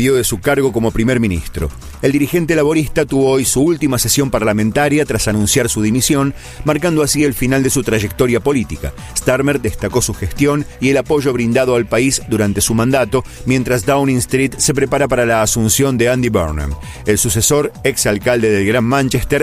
despidió de su cargo como primer ministro. El dirigente laborista tuvo hoy su última sesión parlamentaria tras anunciar su dimisión, marcando así el final de su trayectoria política. Starmer destacó su gestión y el apoyo brindado al país durante su mandato, mientras Downing Street se prepara para la asunción de Andy Burnham. El sucesor, exalcalde del Gran Manchester,